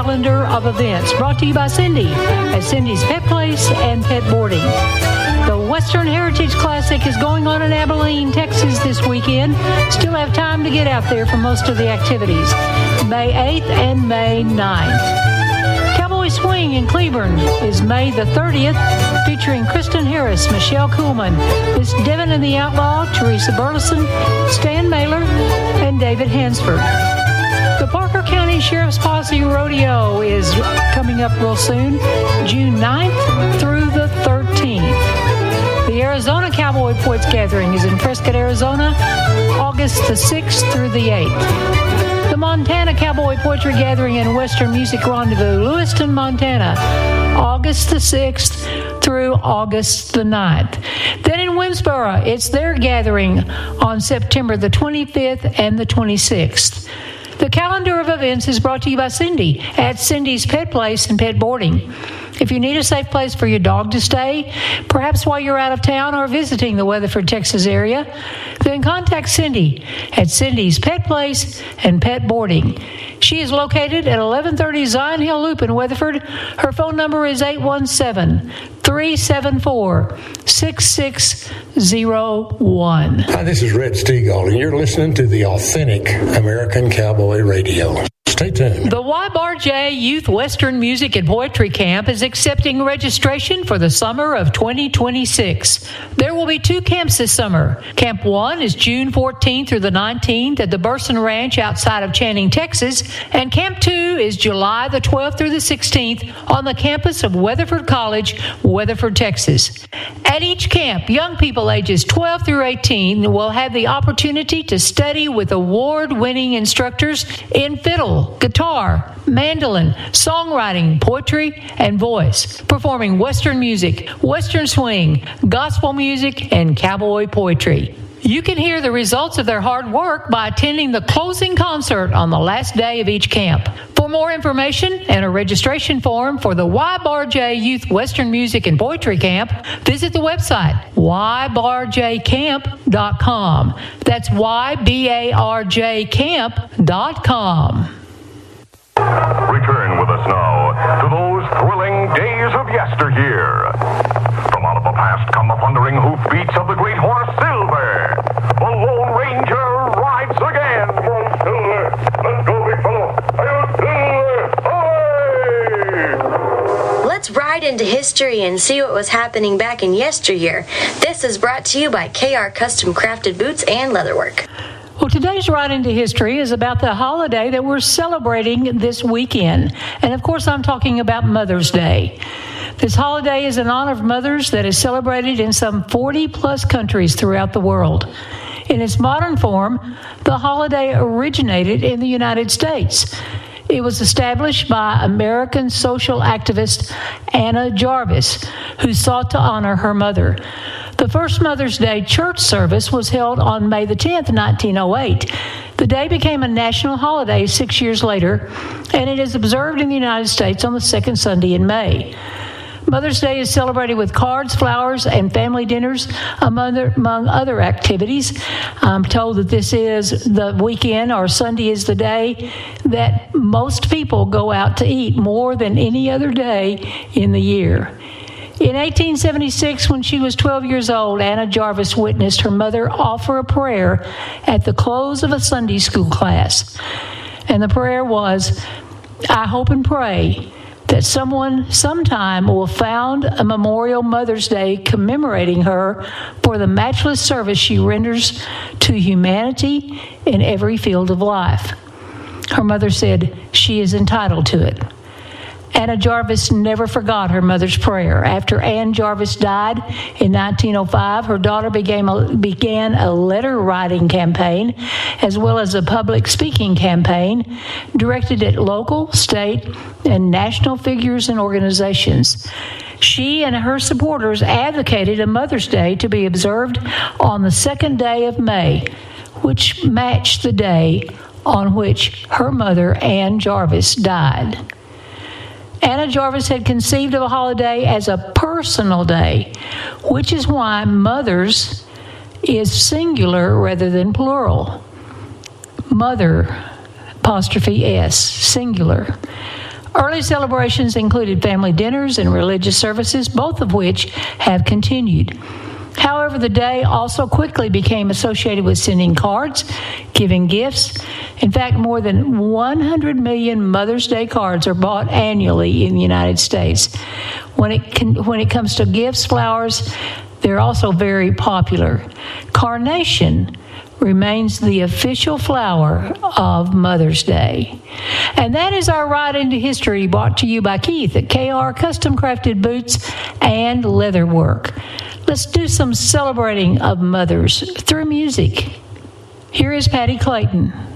calendar of events brought to you by Cindy at Cindy's Pet Place and Pet Boarding. The Western Heritage Classic is going on in Abilene, Texas this weekend. Still have time to get out there for most of the activities. May 8th and May 9th. Cowboy Swing in Cleburne is May the 30th, featuring Kristen Harris, Michelle Kuhlman, Miss Devin and the Outlaw, Teresa Burleson, Stan Mailer, and David Hansford. The Parker County Sheriff's Posse Rodeo is coming up real soon, June 9th through the 13th. The Arizona Cowboy Poets Gathering is in Prescott, Arizona, August the 6th through the 8th. The Montana Cowboy Poetry Gathering and Western Music Rendezvous, Lewiston, Montana, August the 6th through August the 9th. Then in Winsboro, it's their gathering on September the 25th and the 26th. The calendar of events is brought to you by Cindy at Cindy's Pet Place and Pet Boarding. If you need a safe place for your dog to stay, perhaps while you're out of town or visiting the Weatherford, Texas area, then contact Cindy at Cindy's Pet Place and Pet Boarding. She is located at 1130 Zion Hill Loop in Weatherford. Her phone number is 817-374-6601. Hi, this is Red Stegall, and you're listening to the authentic American Cowboy Radio. Stay tuned. The YBAR-J Youth Western Music and Poetry Camp is accepting registration for the summer of 2026. There will be 2 camps this summer. Camp 1 is June 14th through the 19th at the Burson Ranch outside of Channing, Texas, and Camp 2 is July the 12th through the 16th on the campus of Weatherford College, Weatherford, Texas. At each camp, young people ages 12 through 18 will have the opportunity to study with award-winning instructors in fiddle, guitar, mandolin, songwriting, poetry, and voice, performing Western music, Western swing, gospel music, and cowboy poetry. You can hear the results of their hard work by attending the closing concert on the last day of each camp. For more information and a registration form for the YBAR-J Youth Western Music and Poetry Camp, visit the website ybarjcamp.com. That's ybarjcamp.com. Return with us now to those thrilling days of yesteryear. From out of the past come the thundering hoofbeats of the great horse Silver. The Lone Ranger rides again. Come on, Silver. Let's go, big fellow. Silver. Away! Let's ride into history and see what was happening back in yesteryear. This is brought to you by KR Custom Crafted Boots and Leatherwork. Well, today's Ride into History is about the holiday that we're celebrating this weekend. And of course, I'm talking about Mother's Day. This holiday is in honor of mothers that is celebrated in some 40-plus countries throughout the world. In its modern form, the holiday originated in the United States. It was established by American social activist Anna Jarvis, who sought to honor her mother. The first Mother's Day church service was held on May the 10th, 1908. The day became a national holiday 6 years later, and it is observed in the United States on the second Sunday in May. Mother's Day is celebrated with cards, flowers, and family dinners, among other activities. I'm told that this is the weekend, or Sunday is the day that most people go out to eat more than any other day in the year. In 1876, when she was 12 years old, Anna Jarvis witnessed her mother offer a prayer at the close of a Sunday school class. And the prayer was, "I hope and pray that someone sometime will found a memorial Mother's Day commemorating her for the matchless service she renders to humanity in every field of life." Her mother said she is entitled to it. Anna Jarvis never forgot her mother's prayer. After Ann Jarvis died in 1905, her daughter began a letter-writing campaign as well as a public speaking campaign directed at local, state, and national figures and organizations. She and her supporters advocated a Mother's Day to be observed on the second day of May, which matched the day on which her mother, Ann Jarvis, died. Anna Jarvis had conceived of a holiday as a personal day, which is why Mother's is singular rather than plural. Mother, apostrophe S, singular. Early celebrations included family dinners and religious services, both of which have continued. However, the day also quickly became associated with sending cards, giving gifts. In fact, more than 100 million Mother's Day cards are bought annually in the United States. When it comes to gifts, flowers, they're also very popular. Carnation remains the official flower of Mother's Day. And that is our Ride into History, brought to you by Keith at KR Custom Crafted Boots and Leatherwork. Let's do some celebrating of mothers through music. Here is Patty Clayton.